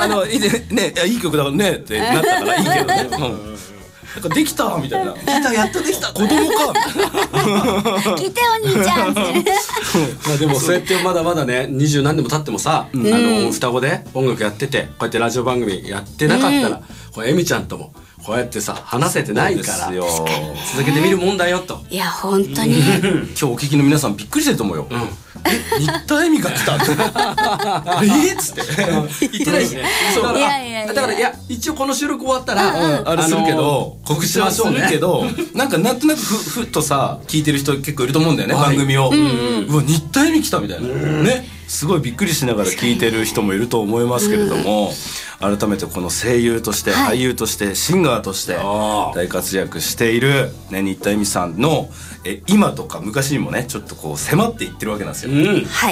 いいね、いい曲だからねってなったからいいけどね。なんかできたみたいな。やっとできた。子供か。 聞いてお兄ちゃん。 まあでもそうやってまだまだね20何年も経ってもさ、双子で音楽やっててこうやってラジオ番組やってなかったら、これエミちゃんともこうやってさ話せてないから続けてみるもんだよと。 いや本当に。 今日お聞きの皆さんびっくりしてると思うよ。新田恵美が来たって。っつって言ってないしね。 だからいや一応この収録終わったらあれするけど告知はするけど、なんとなくふっとさ聞いてる人結構いると思うんだよね、番組を。うわ新田恵美来たみたいなね、すごいびっくりしながら聞いてる人もいると思いますけれども、改めてこの声優として俳優としてシンガーとして大活躍している新田恵美さんの今とか昔にもねちょっとこう迫っていってるわけなんですよ。 はい。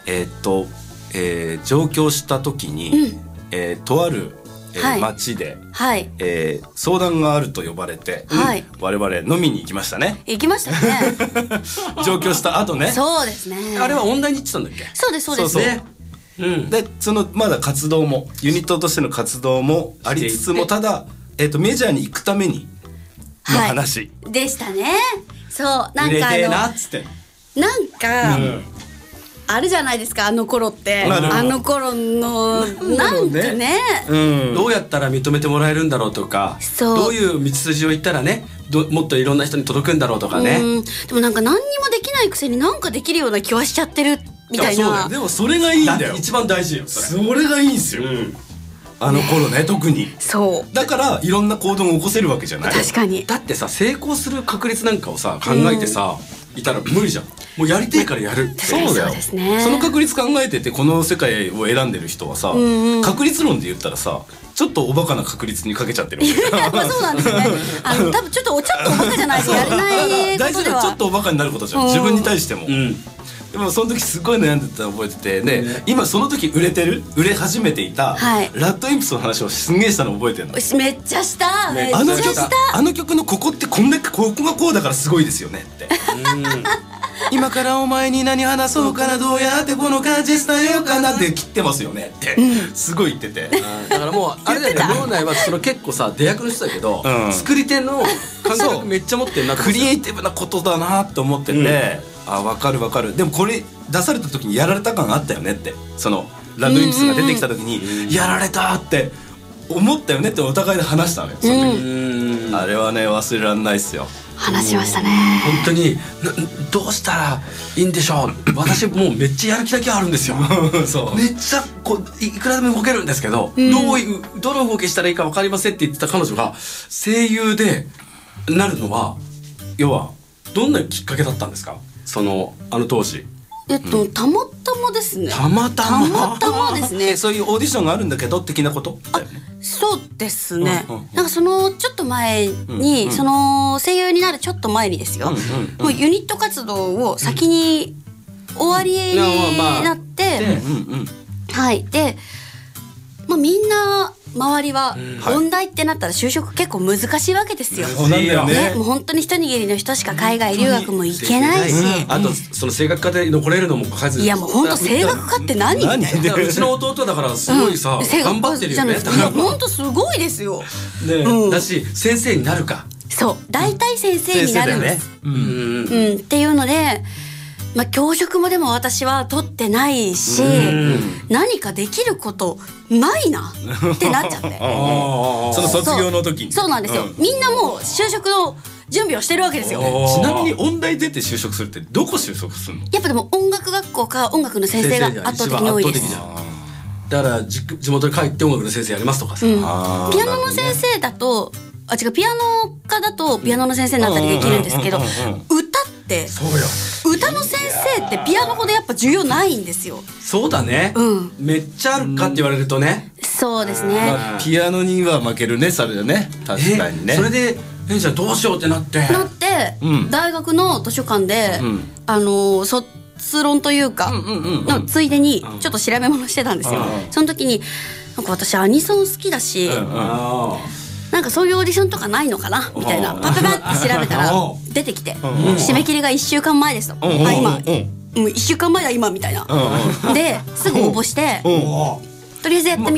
上京した時にとある町で相談があると呼ばれて我々飲みに行きましたね。 行きましたね。 上京した後ね。 そうですね。 あれは音大に行ってたんだっけ。 そうですそうですね。 でそのまだ活動もユニットとしての活動もありつつも、ただメジャーに行くためにの話でしたね。そうなんかなんかあるじゃないですか、あの頃って。あの頃のなんかね、 どうやったら認めてもらえるんだろうとか、どういう道筋を行ったらねもっといろんな人に届くんだろうとかね。 でもなんか何にもできないくせになんかできるような気はしちゃってるみたいな。 でもそれがいいんだよ。 一番大事よそれがいいんですよ。あの頃ね特に。 そうだからいろんな行動を起こせるわけじゃない。 確かに。 だってさ成功する確率なんかをさ考えてさいたら無理じゃん。もうやりたいからやる。 そうだよ。その確率考えててこの世界を選んでる人はさ、確率論で言ったらさちょっとおバカな確率にかけちゃってる。 まあそうなんですね。多分ちょっとおバカじゃないとやれない大事なちょっとおバカになることじゃん、自分に対しても。でもその時すごい悩んでたの覚えててね、今その時売れ始めていたラッドインプスの話をすんげえしたの覚えてるの。 めっちゃした。 あの曲のここってこんだけここがこうだからすごいですよねって。今からお前に何話そうかな、どうやってこの感じ伝えようかなって切ってますよねってすごい言ってて。 だからもうあれだよね、脳内はその結構さ出役の人だけど、作り手の感覚めっちゃ持ってるなって。 クリエイティブなことだなって思ってて、分かる分かる。でもこれ出された時にやられた感があったよねって。そのラッドインプスが出てきた時にやられたって思ったよねってお互いで話したのよその時。あれはね忘れられないっすよ。 話しましたね。 本当にどうしたらいいんでしょう。私もうめっちゃやる気だけあるんですよ。そうめっちゃこういくらでも動けるんですけど、どの動きしたらいいか分かりませんって言ってた彼女が声優でなるのは要はどんなきっかけだったんですか、あの当時。 たまたまですね。 たまたまですね。 そういうオーディションがあるんだけど的なこと。 そうですね。なんかそのちょっと前に、その声優になるちょっと前にですよ、もうユニット活動を先に終わりになって、はいで、みんな周りは音大ってなったら就職結構難しいわけですよ。 そうなんだよね。 もう本当に一握りの人しか海外留学も行けないし、 あとその声楽科で残れるのも数。 いやもう本当声楽科って何みたいな。 うちの弟だからすごいさ頑張ってるよね。 いや本当すごいですよ。 だし先生になるか。 そう大体先生になるんです。っていうので。教職もでも私は取ってないし、何かできることないなってなっちゃって。 その卒業の時に。 そうなんですよ。みんなもう就職の準備をしてるわけですよ。 ちなみに音大出て就職するってどこ就職するの？ やっぱでも音楽学校か音楽の先生が圧倒的に多いです。 だから地元に帰って音楽の先生やりますとかさ。 ピアノの先生だと違う、ピアノ科だとピアノの先生になったりできるんですけど、歌って歌の先生ってピアノほどやっぱ重要ないんですよ。 そうだね。めっちゃあるかって言われるとね。 そうですね。 ピアノには負けるね、それね。確かにね。 それでじゃあどうしようってなって大学の図書館で卒論というかのついでにちょっと調べ物してたんですよ。その時になんか私アニソン好きだし、なんかそういうオーディションとかないのかなみたいなパパパって調べたら出てきて、締め切りが1週間前ですと。今1週間前だ今みたいな。ですぐ応募してとりあえずやってみよう